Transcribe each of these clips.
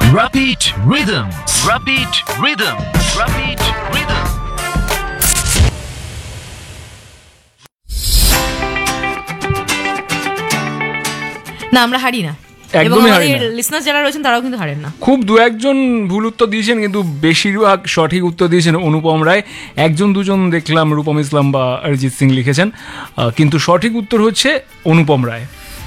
Rapid Rhythm. Rapid Rhythm. Rapid Rhythm. না, আমরা হারি না, একদমই হারি না। লিসনার যারা রয়েছেন তারাও কিন্তু হারেন না। খুব দু একজন ভুল উত্তর দিয়েছেন, কিন্তু বেশিরভাগ সঠিক উত্তর দিয়েছেন অনুপম রায়। একজন দুজন দেখলাম রূপম ইসলাম বা অরিজিৎ সিং লিখেছেন, কিন্তু সঠিক উত্তর হচ্ছে অনুপম রায়।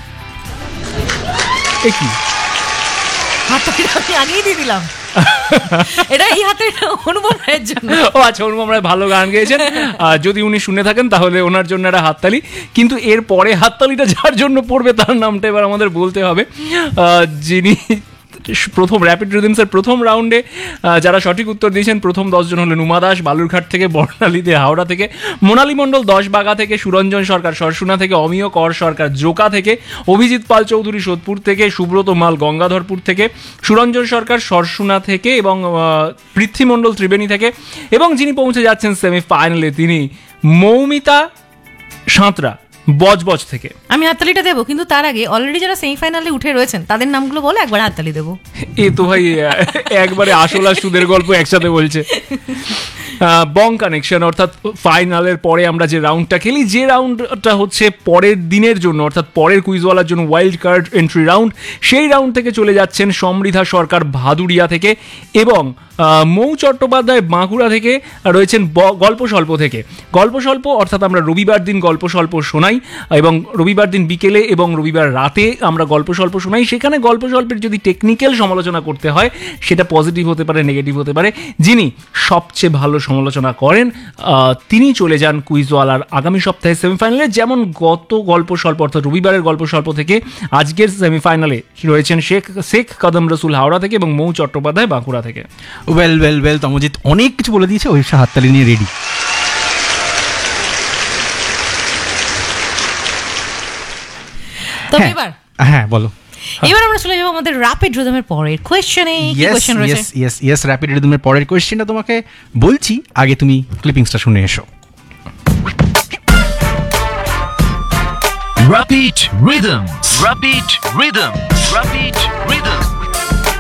কি হাতটা আমি আগেই দিয়ে দিলাম, এটা এই হাতে অনুপম রায়ের জন্য। ও আচ্ছা, অনুপম রায় ভালো গান গেয়েছেন, যদি উনি শুনে থাকেন তাহলে ওনার জন্য একটা হাততালি। কিন্তু এর পরে হাততালিটা যার জন্য পড়বে তার নামটা এবার আমাদের বলতে হবে। যিনি প্রথম র্যাপিড রিদমসের প্রথম রাউন্ডে যারা সঠিক উত্তর দিয়েছেন, প্রথম 10 জন হলেন উমা দাস বালুরঘাট থেকে, বর্ণালীতে হাওড়া থেকে, মোনালী মণ্ডল 10 বাগা থেকে, সুরঞ্জন সরকার সরসুনা থেকে, অমিয় কর সরকার জোকা থেকে, অভিজিৎ পাল চৌধুরী সোদপুর থেকে, সুব্রত মাল গঙ্গাধরপুর থেকে, সুরঞ্জন সরকার সরসুনা থেকে এবং পৃথ্বী মণ্ডল ত্রিবেণী থেকে, এবং যিনি পৌঁছে যাচ্ছেন সেমিফাইনালে তিনি মৌমিতা সাঁতরা বজবজ থেকে। আমি হাততালিটা দেবো, কিন্তু তার আগে অলরেডি যারা সেমিফাইনালে উঠে রয়েছেন তাদের নামগুলো বলে একবার হাততালি দেবো। এ তো ভাই একবারে আসল আর সুদের গল্প একসাথে বলছে। বং কানেকশন, অর্থাৎ ফাইনালের পরে আমরা যে রাউন্ডটা খেলি, যে রাউন্ডটা হচ্ছে পরের দিনের জন্য, অর্থাৎ পরের কুইজওয়ালার জন্য ওয়াইল্ড কার্ড এন্ট্রি রাউন্ড, সেই রাউন্ড থেকে চলে যাচ্ছেন সমৃদ্ধা সরকার ভাদুরিয়া থেকে এবং মৌ চট্টোপাধ্যায় বাঁকুড়া থেকে রয়েছেন গল্প স্বল্প থেকে। গল্প স্বল্প অর্থাৎ আমরা রবিবার দিন গল্প স্বল্প শোনাই এবং রবিবার দিন বিকেলে এবং রবিবার রাতে আমরা গল্প স্বল্প শোনাই। সেখানে গল্প স্বল্পের যদি টেকনিক্যাল সমালোচনা করতে হয় সেটা পজিটিভ হতে পারে, নেগেটিভ হতে পারে। যিনি সবচেয়ে ভালো সমালোচনা করেন তিনি চলে যান কুইজওয়ালার আগামী সপ্তাহে সেমিফাইনালে। যেমন গত গল্প স্বল্প অর্থাৎ রবিবারের গল্প স্বল্প থেকে আজকের সেমিফাইনালে রয়েছেন শেখ কদম রসুল হাওড়া থেকে এবং মৌ চট্টোপাধ্যায় বাঁকুড়া থেকে। ওয়েল ওয়েল ওয়েল, তমজিৎ অনেক কিছু বলে দিয়েছে, ওই হাততালি নিয়ে রেডি। তো এবার হ্যাঁ বলো। এবার আমরা চলে যাবো আমাদের র্যাপিড রিদমের পরের কোয়েশ্চেনে। কি কোয়েশ্চেন রয়েছে? ইয়েস, র্যাপিড রিদমের পরের কোয়েশ্চেনটা তোমাকে বলছি, আগে তুমি ক্লিপিংসটা শুনে এসো। Rapid Rhythm. Rapid Rhythm. Rapid Rhythm.